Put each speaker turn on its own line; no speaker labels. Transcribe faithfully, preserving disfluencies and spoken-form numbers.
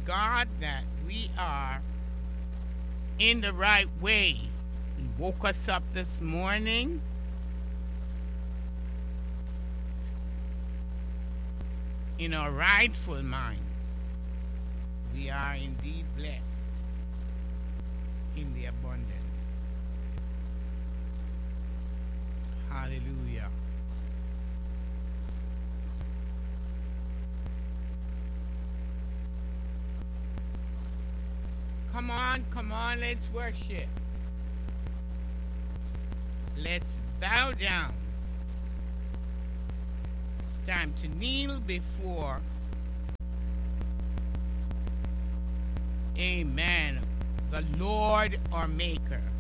God that we are in the right way. He woke us up this morning. In our rightful minds. We are indeed blessed in the abundance. Hallelujah. Come on, come on, let's worship. Let's bow down. It's time to kneel before, amen, the Lord our Maker.